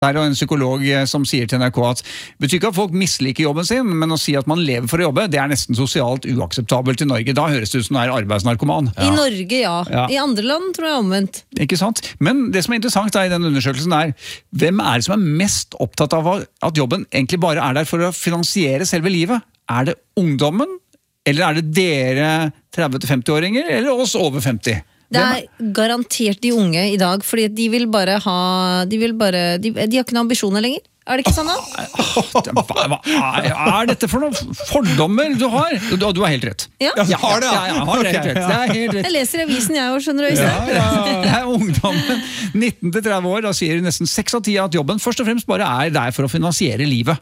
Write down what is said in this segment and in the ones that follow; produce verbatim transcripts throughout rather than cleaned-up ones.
Det er jo en psykolog som sier til N R K at det betyr ikke at folk misliker jobben sin, men å si at man lever for å jobbe, det er nesten sosialt uakseptabelt i Norge. Da høres det ut som du er arbeidsnarkoman. Ja. I Norge, ja. ja. I andre land tror jeg omvendt. Ikke sant? Men det som er interessant da, i den undersøkelsen er, hvem er det som er mest opptatt av at jobben egentlig bare er der for å finansiere selve livet? Er det ungdommen, eller er det dere tretti til femti-åringer, eller oss over femti? Det er garantert de unge i dag, fordi de vil bare ha, de vil bare, de, de har ikke noen ambisjoner lenger. Er det ikke sånn da? Hva er dette for noen fordommer du har? Du, du har helt rett. Ja, jeg har det. Ja, jeg har helt rett. Det er helt rett. Jeg leser i avisen, jeg også, skjønner du. Ja, ja, ja. Det er ungdommen nitten til tretti år, da sier nesten seks av ti at jobben først og fremst bare er der for å finansiere livet.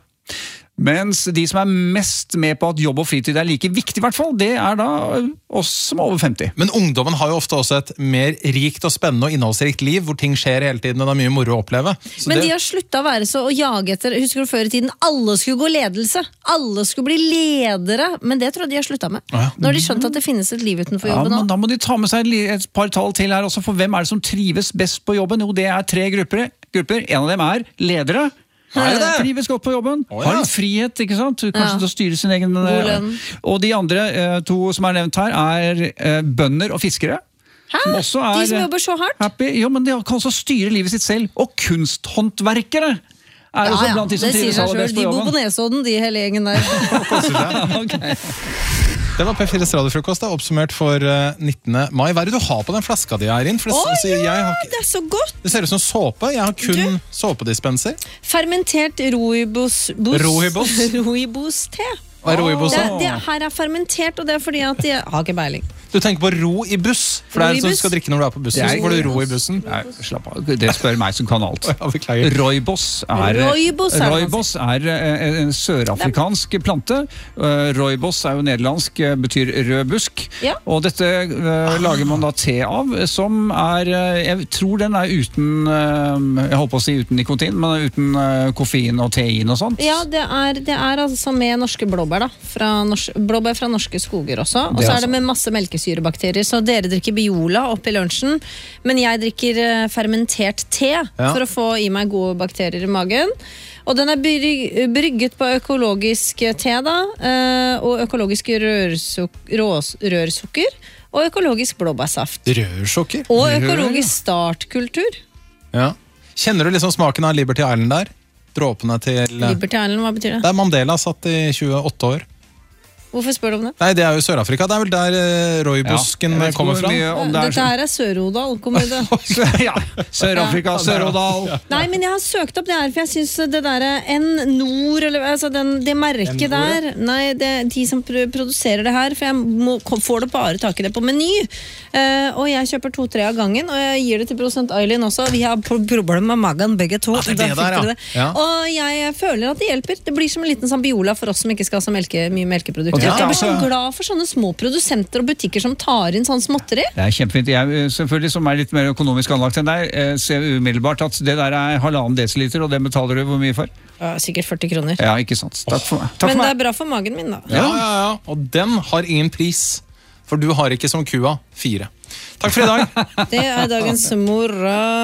Mens de som er mest med på at jobb og fritid er like viktig, i hvert fall, det er da oss som er over femti. Men ungdommen har jo ofte også et mer rikt og spennende og innholdsrikt liv, hvor ting skjer hele tiden, og det er mye moro å oppleve. Så Men det... de har sluttet å være så å jage etter, husker du før i tiden, alle skulle gå ledelse, alle skulle bli ledere, men det tror jeg de har sluttet med. Ja. Nå har de skjønt at det finnes et liv utenfor jobben. Ja, men da må de ta med seg et par tall til her også, for hvem er det som trives best på jobben? Jo, det er tre grupper. grupper. En av dem er ledere. Er det det? Trives godt på jobben, oh, ja. Har en frihet, ikke sant? Kanskje ja. Til å styre sin egen... Og de andre to som er nevnt her er bønder og fiskere. Hæ? Som også er, de som jobber så hardt? Happy. Jo, men de kan også styre livet sitt selv. Og kunsthåndverkere er også ja, ja. Blant de som trives aller best på jobben. De bor på Nesodden, de hele gjengen der. Okay. Det var P fires radiofrokost, oppsummert for nittende mai. Hva er det du har på den flaska di, Eirin? Å oh, ja, jeg har ikke... det er så godt! Det ser ut som såpe. Jeg har kun du? såpedispenser. Fermentert roibos... Roibos? Roibos-te. Hva er roibos? Det, det her er fermentert, og det er fordi at de har ikke beiling. Du tenker på ro i buss, for det er sånn du skal drikke når du er på bussen, så får du ro i bussen. Nei, slapp av, det spør meg som kan alt. Ja, Roibos er, Roibos er, Roibos er en sørafrikansk plante. Roibos er jo nederlandsk, betyr rød busk. Ja. Og dette uh, lager man da te av, som er, jeg tror den er uten, uh, jeg holdt på å si uten nikotin, men uten uh, koffein og tein og sånt. Ja, det er, det er altså med norske blåbær da, fra norsk, blåbær fra norske skoger også, og så er det med masse melke syrebakterier, så dere drikker Biola opp i lunsjen, men jeg drikker fermentert te ja. For å få i meg gode bakterier i magen. Og den er brygget på økologisk te da, og økologisk rørsuk- rørsukker, og økologisk blåbærsaft. Rørsukker? Og økologisk startkultur. Ja. Kjenner du liksom smaken av Liberty Island der? Dråpene til... Liberty Island, hva betyr det? Det er Mandela satt i tjueåtte år. Hvorfor spør du om det? Nei, det er jo Sør-Afrika. Det er vel der uh, roibusken ja, kommer fra. Dette her er Sør-Odal, kommer det? Ja, Sør-Afrika, Sør-Odal. Nei, men jeg har søkt opp det her, for jeg synes det der N-Nord, eller altså den, det merket der, nei, det, de som produserer det her, for jeg må, får det bare tak i det på meny. Uh, og jeg kjøper to-tre av gangen, og jeg gir det til produsent Eileen også. Vi har problemer med magen, begge to. Ja, det er det der, ja. Ja. Og jeg føler at det hjelper. Det blir som en liten sånn Biola for oss som ikke skal ha så melke, mye melkeprodukter. Ja, jeg blir så glad for sånne små produsenter og butikker som tar inn sånn småtteri. Det er kjempefint. Jeg, selvfølgelig, som er litt mer økonomisk anlagt enn deg, ser umiddelbart at det der er halvannen desiliter, og det betaler du hvor mye for? Ja, sikkert førti kroner. Ja, ikke sant. Takk for meg. Takk Men for det meg. er bra for magen min, da. Ja, ja, ja. Og den har ingen pris. For du har ikke som kua fire. Takk for i dag. Det er dagens moral.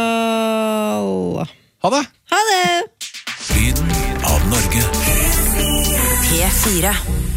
Ha det. Ha det. Lyden av Norge. P fire.